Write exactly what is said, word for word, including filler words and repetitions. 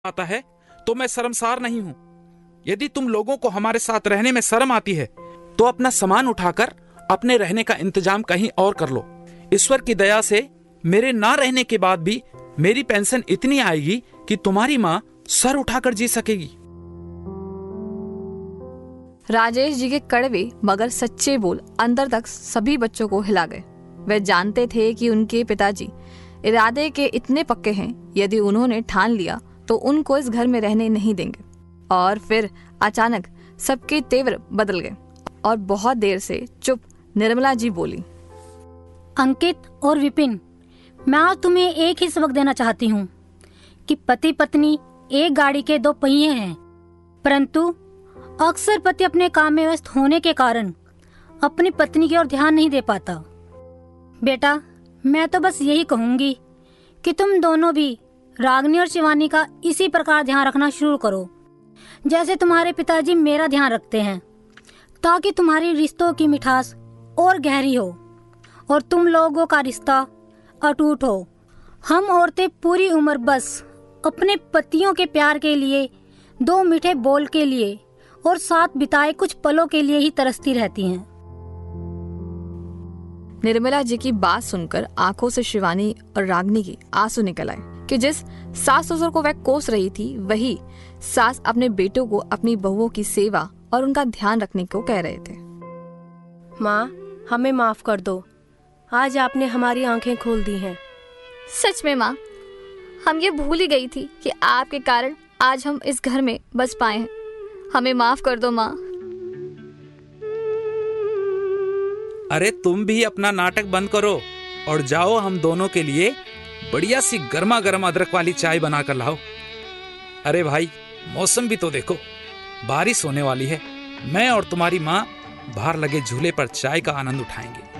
आता है तो मैं शर्मसार नहीं हूँ। यदि तुम लोगों को हमारे साथ रहने में शर्म आती है तो अपना सामान उठाकर अपने रहने का इंतजाम कहीं और कर लो। ईश्वर की दया से मेरे ना रहने के बाद भी मेरी पेंशन इतनी आएगी कि तुम्हारी माँ सर उठाकर जी सकेगी। राजेश जी के कड़वे मगर सच्चे बोल अंदर तक सभी बच्चों को हिला गए। वे जानते थे कि उनके पिताजी इरादे के इतने पक्के हैं, यदि उन्होंने ठान लिया तो उनको इस घर में रहने नहीं देंगे। और फिर अचानक सबके तेवर बदल गए और बहुत देर से चुप निर्मला जी बोली, अंकित और विपिन, मैं आज तुम्हें एक ही सबक देना चाहती हूँ कि पति पत्नी एक गाड़ी के दो पहिए हैं, परंतु अक्सर पति अपने काम में व्यस्त होने के कारण अपनी पत्नी की ओर ध्यान नहीं दे पाता। बेटा, मैं तो बस यही कहूंगी कि तुम दोनों भी रागनी और शिवानी का इसी प्रकार ध्यान रखना शुरू करो जैसे तुम्हारे पिताजी मेरा ध्यान रखते हैं, ताकि तुम्हारी रिश्तों की मिठास और गहरी हो और तुम लोगों का रिश्ता अटूट हो। हम औरतें पूरी उम्र बस अपने पतियों के प्यार के लिए, दो मीठे बोल के लिए और साथ बिताए कुछ पलों के लिए ही तरसती रहती हैं। निर्मला जी की बात सुनकर आंखों से शिवानी और रागनी की आंसू निकल आए कि जिस सास ससुर को वह कोस रही थी, वही सास अपने बेटों को अपनी बहुओं की सेवा और उनका ध्यान रखने को कह रहे थे। माँ, हमें माफ कर दो, आज आपने हमारी आंखें खोल दी हैं। सच में माँ, हम ये भूल ही गई थी कि आपके कारण आज हम इस घर में बस पाए हैं। हमें माफ कर दो माँ। अरे तुम भी अपना नाटक बंद करो और जाओ, हम दोनों के लिए बढ़िया सी गर्मा गर्म अदरक वाली चाय बनाकर लाओ। अरे भाई, मौसम भी तो देखो, बारिश होने वाली है। मैं और तुम्हारी माँ बाहर लगे झूले पर चाय का आनंद उठाएंगे।